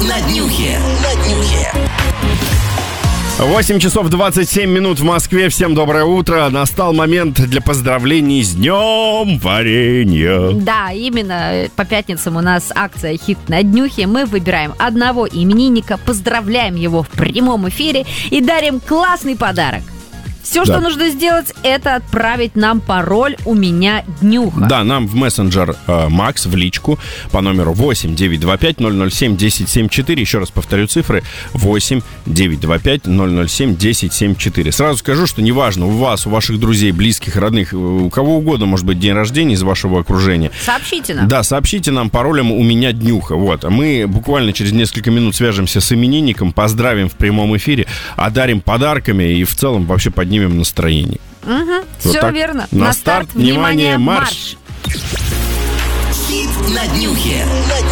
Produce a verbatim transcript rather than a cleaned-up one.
на днюхе. На днюхе. восемь часов двадцать семь минут в Москве. Всем доброе утро. Настал момент для поздравлений с Днем Варенья. Да, именно по пятницам у нас акция «Хит на днюхе». Мы выбираем одного именинника, поздравляем его в прямом эфире и дарим классный подарок. Все, Да. что нужно сделать, это отправить нам пароль «У меня днюха». Да, нам в мессенджер э, Макс в личку по номеру восемь девятьсот двадцать пять ноль ноль семь десять семьдесят четыре. Еще раз повторю цифры: восемь девятьсот двадцать пять ноль ноль семь десять семьдесят четыре. Сразу скажу, что неважно, у вас, у ваших друзей, близких, родных, у кого угодно может быть день рождения из вашего окружения. Сообщите нам. Да, сообщите нам паролем «У меня днюха». Вот. А мы буквально через несколько минут свяжемся с именинником, поздравим в прямом эфире, одарим подарками и в целом вообще поднимем настроение. Угу, Вот все так. верно. На старт, внимание, марш! Хит на днюхе. На